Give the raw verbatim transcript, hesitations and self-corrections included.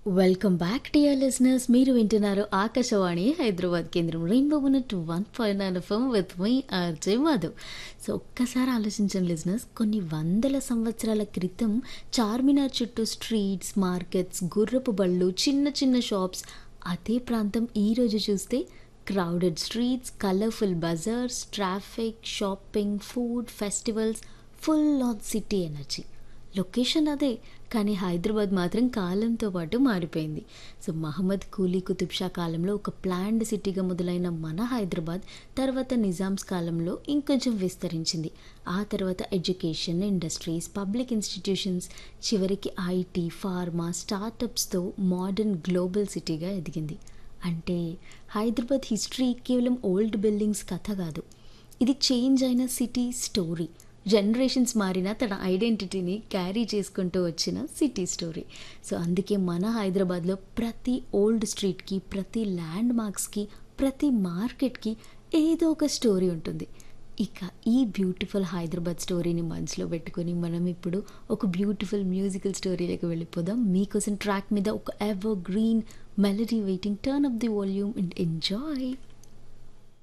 Welcome back dear listeners. మీరు వింటున్నారు ఆకాశవాణి హైదరాబాద్ కేంద్రం rainbow unit one point nine FM with my RJ Madhav. So ఒక్కసారి ఆలోచించండి లిజనర్స్, కొన్ని వందల సంవత్సరాల క్రితం చార్మినార్ చుట్టూ స్ట్రీట్స్, మార్కెట్స్, గుర్రపు బళ్ళు, చిన్న చిన్న షాప్స్. అదే ప్రాంతం ఈరోజు చూస్తే crowded streets, colourful bazaars, traffic, shopping, food, festivals, full on city energy. Location అదే, కానీ హైదరాబాద్ మాత్రం కాలంతో పాటు మారిపోయింది. సో మహమ్మద్ కూలీ కుతుబ్ షా కాలంలో ఒక ప్లాన్డ్ సిటీగా మొదలైన మన హైదరాబాద్ తర్వాత నిజామ్స్ కాలంలో ఇంకొంచెం విస్తరించింది. ఆ తర్వాత ఎడ్యుకేషన్, ఇండస్ట్రీస్, పబ్లిక్ ఇన్స్టిట్యూషన్స్, చివరికి ఐటీ, ఫార్మా, స్టార్టప్స్తో మోడర్న్ గ్లోబల్ సిటీగా ఎదిగింది. అంటే హైదరాబాద్ హిస్టరీ కేవలం ఓల్డ్ బిల్డింగ్స్ కథ కాదు, ఇది చేంజ్ అయిన సిటీ స్టోరీ. జనరేషన్స్ మారినా తన ఐడెంటిటీని క్యారీ చేసుకుంటూ వచ్చిన సిటీ స్టోరీ. సో అందుకే మన హైదరాబాద్లో ప్రతి ఓల్డ్ స్ట్రీట్కి, ప్రతి ల్యాండ్ మార్క్స్కి, ప్రతి మార్కెట్కి ఏదో ఒక స్టోరీ ఉంటుంది. ఇక ఈ బ్యూటిఫుల్ హైదరాబాద్ స్టోరీని మనసులో పెట్టుకొని మనం ఇప్పుడు ఒక బ్యూటిఫుల్ మ్యూజికల్ స్టోరీలోకి వెళ్ళిపోదాం. మీకోసం ట్రాక్ మీద ఒక ever green melody waiting. Turn up the volume and enjoy.